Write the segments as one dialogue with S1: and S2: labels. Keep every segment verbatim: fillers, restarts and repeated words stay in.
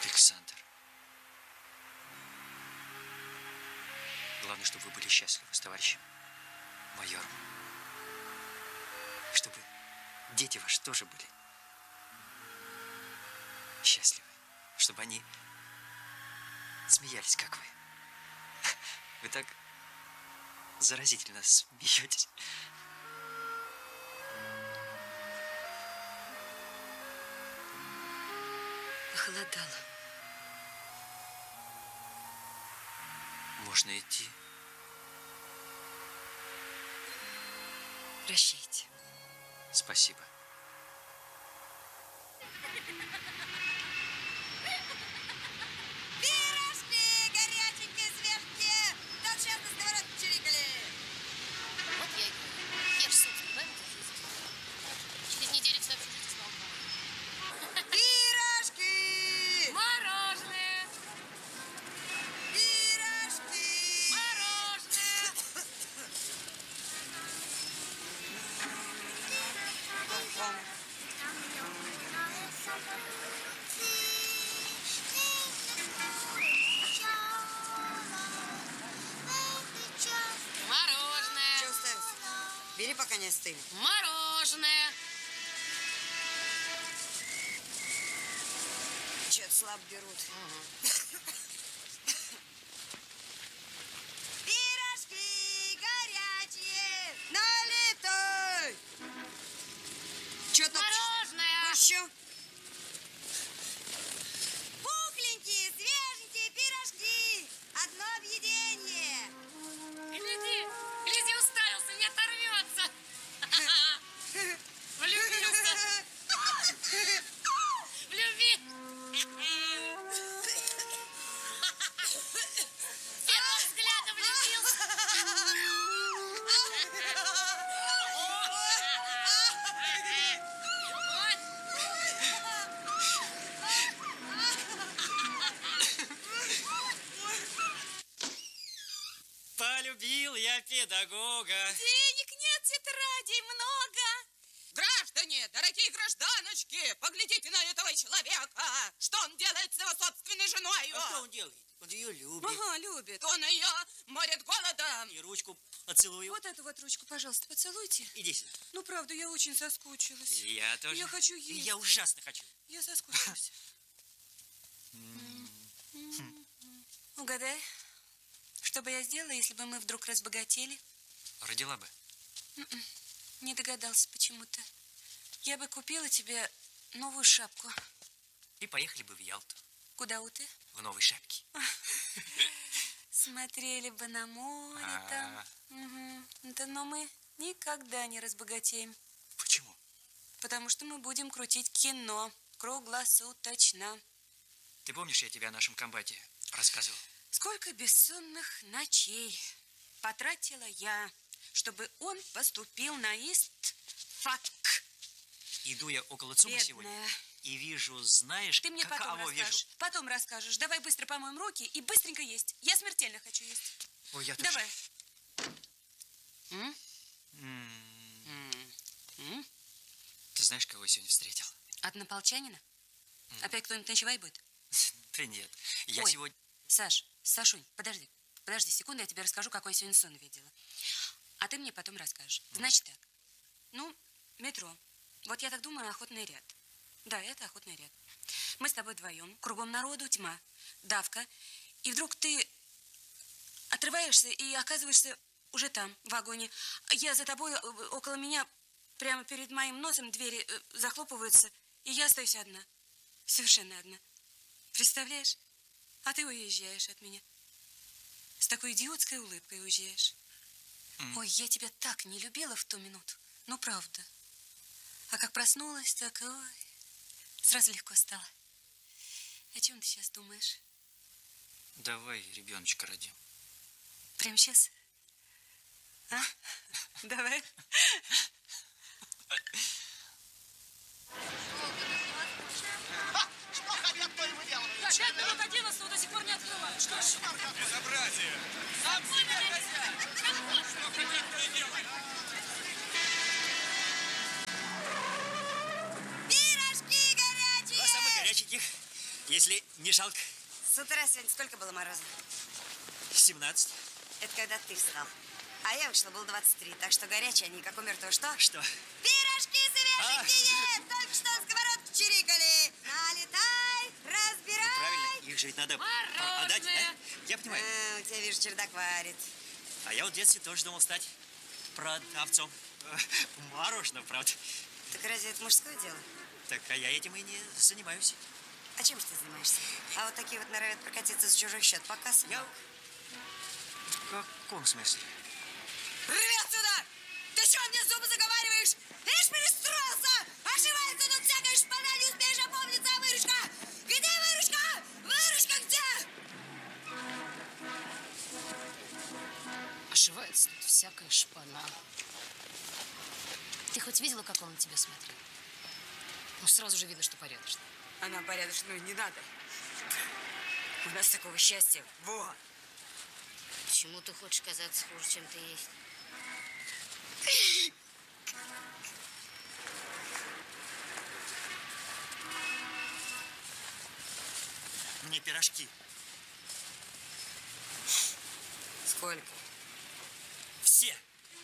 S1: Александр. Главное, чтобы вы были счастливы с товарищем майором. Чтобы дети ваши тоже были счастливы. Чтобы они смеялись, как вы. Вы так заразительно смеетесь.
S2: Похолодало.
S1: Можно идти.
S2: Прощайте.
S1: Спасибо.
S3: Пирожки горяченькие, свеженькие. Так сейчас на сковородке чирикали.
S4: Вот я и говорю. Ешь суп, понимаешь, жизнь. Через неделю все общежитие столкнуло.
S3: Пирожки!
S4: Мороженое!
S3: Пирожки!
S4: Мороженое! Мороженое!
S3: Че уставился? Бери, пока не остыли.
S4: Мороженое!
S3: Че-то слабо берут. Пирожки горячие, налитой. Че тут?
S4: Мороженое!
S3: Еще? Пухленькие, свеженькие пирожки. Одно объедение.
S4: Гляди, гляди, уставился, не оторвется. Влюбился. Влюби. С первого взгляда влюбился.
S1: Полюбил я педагога.
S2: Денег нет, тетрадей много.
S3: Граждане, дорогие гражданочки, поглядите на этого человека. Что он делает с его собственной женой?
S1: А что он делает? Он ее любит.
S2: Ага, любит.
S3: Он ее морит голодом.
S1: И ручку поцелую.
S2: Вот эту вот ручку, пожалуйста, поцелуйте.
S1: Иди сюда.
S2: Ну, правда, я очень соскучилась.
S1: И я тоже.
S2: Я хочу
S1: И
S2: есть.
S1: я ужасно хочу.
S2: Я соскучилась. Угадай, что бы я сделала, если бы мы вдруг разбогатели?
S1: Родила бы.
S2: Не догадался почему-то. Я бы купила тебе новую шапку.
S1: И поехали бы в Ялту.
S2: Куда у ты?
S1: В новой шапке.
S2: Смотрели бы на море
S1: А.
S2: там. Угу. Да, но мы никогда не разбогатеем.
S1: Почему?
S2: Потому что мы будем крутить кино круглосуточно.
S1: Ты помнишь, я тебе о нашем комбате рассказывал?
S2: Сколько бессонных ночей потратила я, чтобы он поступил на истфак.
S1: Иду я около ЦУМа сегодня
S2: Бедная.
S1: и вижу, знаешь,
S2: Ты мне потом
S1: каково
S2: расскажешь.
S1: вижу.
S2: Потом расскажешь. Давай быстро помоем руки и быстренько есть. Я смертельно хочу есть.
S1: Ой, я тоже.
S2: Давай. М?
S1: М,
S2: М. М?
S1: Ты знаешь, кого я сегодня встретил?
S2: Однополчанина? Опять кто-нибудь ночевать будет?
S1: Да нет. Я
S2: Ой.
S1: сегодня...
S2: Саш, Сашунь, подожди. Подожди секунду, я тебе расскажу, какой я сегодня сон видела. А ты мне потом расскажешь. Значит так. Ну, метро. Вот я так думаю, охотный ряд. Да, это охотный ряд. Мы с тобой вдвоем, кругом народу, тьма, давка. И вдруг ты отрываешься и оказываешься уже там, в вагоне. Я за тобой, около меня, прямо перед моим носом двери захлопываются, и я остаюсь одна. Совершенно одна. Представляешь? А ты уезжаешь от меня. С такой идиотской улыбкой уезжаешь. Mm. Ой, я тебя так не любила в ту минуту. Ну, правда. А как проснулась, так, ой, сразу легко стало. О чем ты сейчас думаешь?
S1: Давай ребеночка родим.
S2: Прямо сейчас? А? Давай.
S4: Пять минут одиннадцатого до сих пор не открывают. Что ж?
S5: Безобразие!
S4: Сам себе хозяин!
S5: Что хотят, то и делай!
S3: Пирожки горячие!
S1: Два самых горяченьких. Если не жалко,
S6: С утра сегодня сколько было мороза?
S1: семнадцать.
S6: Это когда ты встал. А я вышла, было двадцать три, так что горячая, не как у мертвого. Что?
S1: Что?
S6: Пирожки
S1: А.
S6: свеженькие! Только что с сковородки чирикали! Налетай, разбирай!
S1: Ну, правильно, их же ведь надо продать, да? Я понимаю.
S6: А, у тебя, вижу, чердак варит.
S1: А я вот в детстве тоже думал стать продавцом. Э, Мороженого, правда.
S6: Так разве это мужское дело?
S1: Так, а я этим и не занимаюсь.
S6: А чем же ты занимаешься? А вот такие вот норовят прокатиться за чужой счет. Показ?
S1: Я... В каком смысле?
S6: Рвет сюда! Ты что мне зубы заговариваешь? Ишь, перестроился! Ошивается тут всякая шпана, не успеешь опомниться, а выручка! Где выручка? Выручка где?
S4: Ошивается тут всякая шпана. Ты хоть видела, как он на тебя смотрел? Ну, сразу же видно, что порядочно.
S6: Она порядочную не надо. У нас такого счастья. Во!
S4: Почему ты хочешь казаться хуже, чем ты есть?
S1: Мне пирожки.
S6: Сколько?
S1: Все.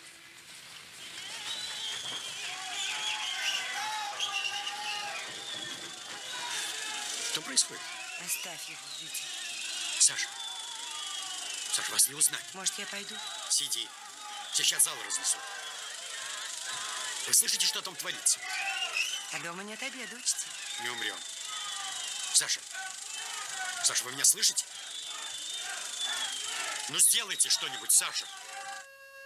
S7: Что происходит?
S6: Оставь их, Витя.
S7: Саша. Саша, вас не узнать.
S6: Может, я пойду?
S7: Сиди. Сейчас зал разнесу. Вы слышите, что там творится?
S6: А дома нет обеда, учите.
S7: Не умрем. Саша. Саша, вы меня слышите? Ну, сделайте что-нибудь, Саша.